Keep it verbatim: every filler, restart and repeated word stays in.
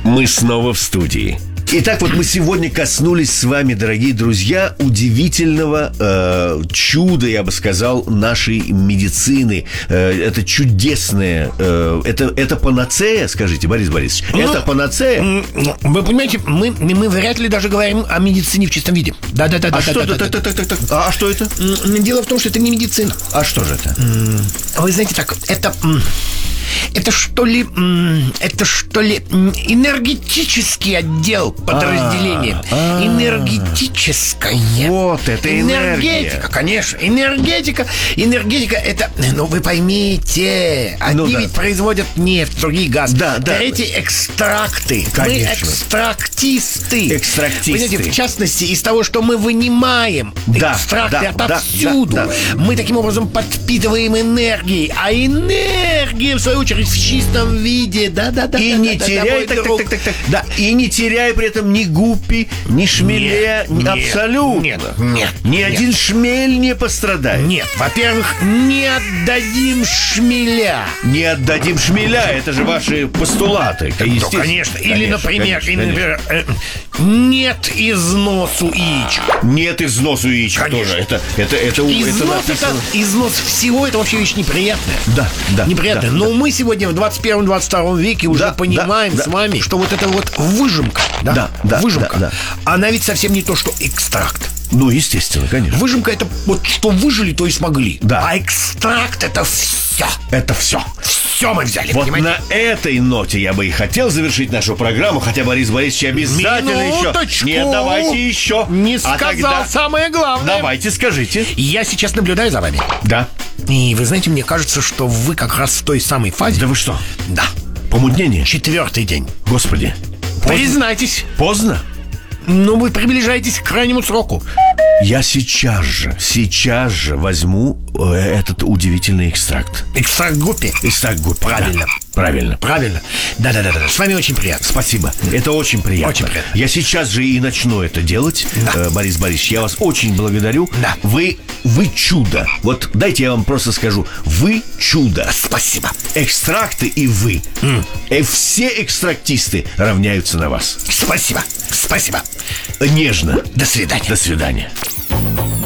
Мы снова в студии. Итак, вот мы сегодня коснулись с вами, дорогие друзья, удивительного э, чуда, я бы сказал, нашей медицины. Э, это чудесное, э, это, это панацея, скажите, Борис Борисович, ну, это панацея? Вы понимаете, мы, мы вряд ли даже говорим о медицине в чистом виде. Да-да-да. А что это? А что это? Дело в том, что это не медицина. А что же это? Вы знаете, так, это... Это что ли, это что ли энергетический отдел подразделения? А-а-а. Энергетическая. Вот это энергия. Энергетика, конечно. Энергетика. Энергетика это, ну вы поймите, они ну, да. ведь производят нефть, другие газы. Да, да. Эти экстракты. Конечно. Мы экстрактисты. Экстрактисты. Вы знаете, в частности, из того, что мы вынимаем да, экстракты да, отовсюду, да, да, да. мы таким образом подпитываем энергией. А энергия, в свою очередь, в чистом виде, да-да-да. И да, не да, теряй, да, так, так, так, так, так, да, и не теряй при этом ни гуппи, ни шмеля, нет, абсолютно. Нет, нет, ни нет. один шмель не пострадает. Нет, во-первых, не отдадим шмеля. Не отдадим шмеля, это же ваши постулаты. Ну, конечно. Или, конечно, например, конечно, или, например конечно. нет износу яичек. Нет износу яичек конечно. тоже. Это, это, это, износ, это, это, износ всего это вообще вещь неприятная. Да, да. Неприятная. Да, Но да. мы сегодня в двадцать первом — двадцать втором веке уже да, понимаем да, с вами, да. что вот эта вот выжимка, да, да, да, выжимка, да, да. она ведь совсем не то, что экстракт. Ну, естественно, конечно. Выжимка это вот что выжили, то и смогли. Да. А экстракт это все. Это все. Все мы взяли. Вот понимаете? на этой ноте я бы и хотел завершить нашу программу, хотя Борис Борисович обязательно Минуточку. еще. Нет, давайте еще. Не а сказал тогда... самое главное. Давайте, скажите. Я сейчас наблюдаю за вами. Да. И вы знаете, мне кажется, что вы как раз в той самой фазе. Да вы что? Да. Помутнение? Четвертый день. Господи. Поздно. Признайтесь. Поздно? Ну, вы приближаетесь к крайнему сроку. Я сейчас же, сейчас же возьму э, этот удивительный экстракт. Экстракт гуппи? Экстракт гуппи. Правильно. Да. Правильно. Правильно. Да-да-да. С вами очень приятно. Спасибо. Это очень приятно. Очень приятно. Я сейчас же и начну это делать. Да. э, Борис Борисович, я вас очень благодарю. Да. Вы, вы чудо. Вот дайте я вам просто скажу. Вы чудо. Спасибо. Экстракты и вы. Mm. И все экстрактисты равняются на вас. Спасибо. Спасибо. Нежно. До свидания. До свидания.